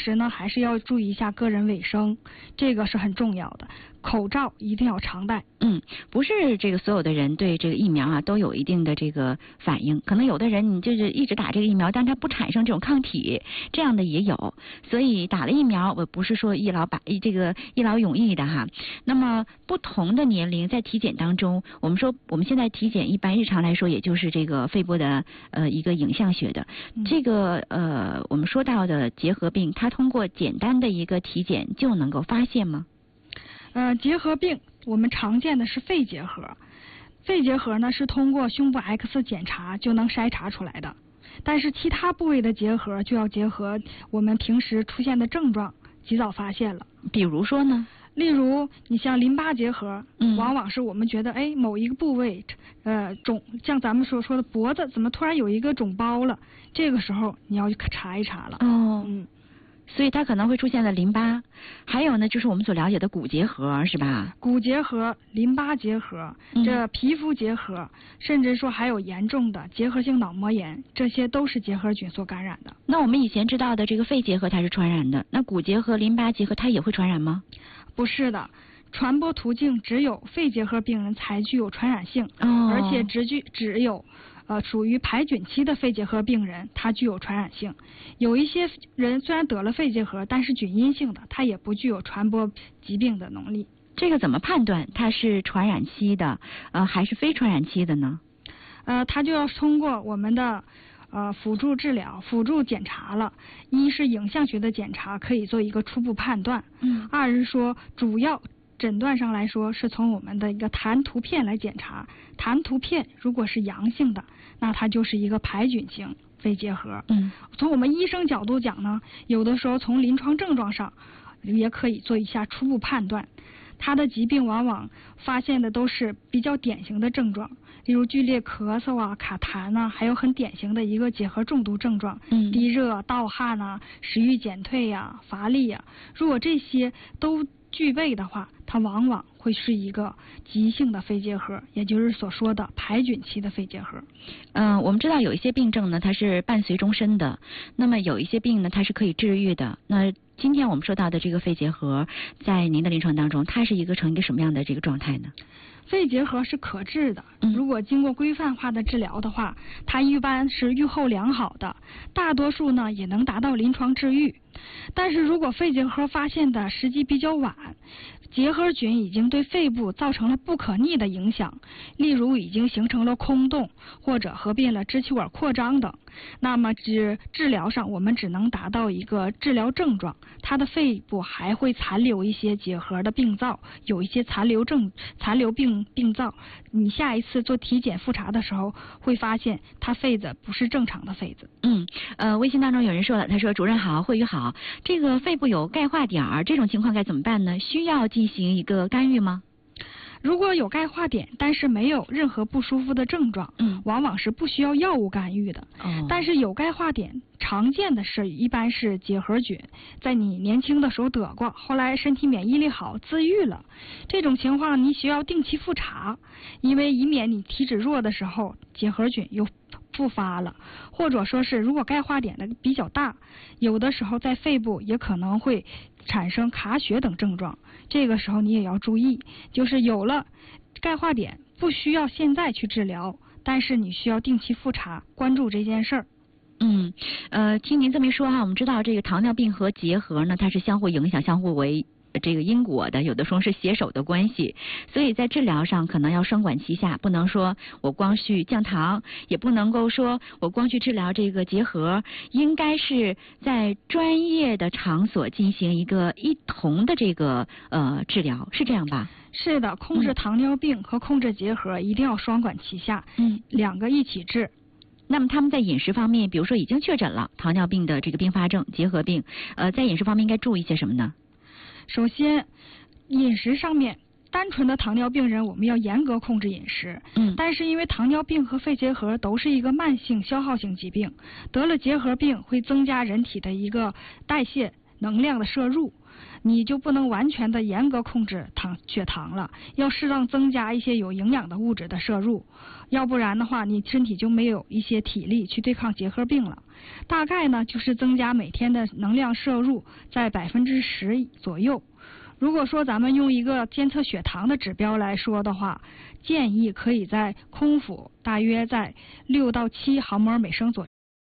时呢，还是要注意一下个人卫生，这个是很重要的。口罩一定要常戴。 不是这个所有的人对这个疫苗啊都有一定的这个反应，可能有的人你就是一直打这个疫苗，但他不产生这种抗体，这样的也有。所以打了疫苗，我不是说一劳永逸的哈。那么不同的年龄在体检当中，我们说我们现在体检一般日常来说，也就是这个肺部的一个影像学的这个我们说到的结核病，它通过简单的一个体检就能够发现吗？ 结核病我们常见的是肺结核，肺结核呢是通过胸部 X 检查就能筛查出来的，但是其他部位的结核就要结合我们平时出现的症状及早发现了。 比如说呢？ 例如你像淋巴结核，往往是我们觉得某一个部位肿，像咱们所说的脖子怎么突然有一个肿包了，这个时候你要去查一查了。 所以它可能会出现了淋巴，还有呢就是我们所了解的骨结核，是吧？ 骨结核、淋巴结核、这皮肤结核，甚至说还有严重的结核性脑膜炎，这些都是结核菌所感染的。 那我们以前知道的这个肺结核它是传染的，那骨结核、淋巴结核它也会传染吗？ 不是的，传播途径只有肺结核病人才具有传染性，而且只有属于排菌期的肺结核病人，它具有传染性。有一些人虽然得了肺结核，但是菌阴性的，它也不具有传播疾病的能力。 这个怎么判断它是传染期的还是非传染期的呢？ 它就要通过我们的辅助治疗、辅助检查了。一是影像学的检查可以做一个初步判断，二是说主要诊断上来说是从我们的一个痰图片来检查，痰图片如果是阳性的，那它就是一个排菌型肺结核。从我们医生角度讲呢，有的时候从临床症状上也可以做一下初步判断。它的疾病往往发现的都是比较典型的症状，例如剧烈咳嗽啊、卡痰啊，还有很典型的一个结核中毒症状，低热、盗汗啊、食欲减退呀、乏力呀。如果这些都具备的话，它往往会是一个急性的肺结核，也就是所说的排菌期的肺结核。 我们知道有一些病症呢，它是伴随终身的，那么有一些病呢，它是可以治愈的。那今天我们说到的这个肺结核，在您的临床当中，它是呈一个什么样的这个状态呢？ 肺结核是可治的，如果经过规范化的治疗的话，它一般是预后良好的，大多数呢也能达到临床治愈。但是如果肺结核发现的时机比较晚，结核菌已经对肺部造成了不可逆的影响，例如已经形成了空洞，或者合并了支气管扩张等，那么治疗上我们只能达到一个治疗症状，它的肺部还会残留一些结核的病灶，有一些残留病灶，你下一次做体检复查的时候会发现它肺子不是正常的肺子。 微信当中有人说了，他说主任好，慧宇好，这个肺部有钙化点儿，这种情况该怎么办呢？需要进行一个干预吗？ 如果有钙化点，但是没有任何不舒服的症状，往往是不需要药物干预的。但是有钙化点，常见的是一般是结核菌，在你年轻的时候得过，后来身体免疫力好自愈了，这种情况你需要定期复查，因为以免你体质弱的时候结核菌又复发了，或者说是如果钙化点的比较大，有的时候在肺部也可能会产生卡血等症状，这个时候你也要注意，就是有了钙化点不需要现在去治疗，但是你需要定期复查，关注这件事儿。 听您这么一说哈，我们知道这个糖尿病和结核呢，它是相互影响、相互为这个因果的，有的时候是携手的关系，所以在治疗上可能要双管齐下，不能说我光去降糖，也不能够说我光去治疗这个结核，应该是在专业的场所进行一个一同的这个治疗，是这样吧？ 是的，控制糖尿病和控制结核一定要双管齐下，两个一起治。 那么他们在饮食方面，比如说已经确诊了糖尿病的这个并发症、结核病，在饮食方面应该注意些什么呢？ 首先，饮食上面，单纯的糖尿病人我们要严格控制饮食。但是因为糖尿病和肺结核都是一个慢性消耗性疾病，得了结核病会增加人体的一个代谢能量的摄入，你就不能完全的严格控制血糖了，要适当增加一些有营养的物质的摄入，要不然的话你身体就没有一些体力去对抗结核病了。大概呢就是增加每天的能量摄入在10%左右。如果说咱们用一个监测血糖的指标来说的话，建议可以在空腹大约在6到7毫摩尔每升左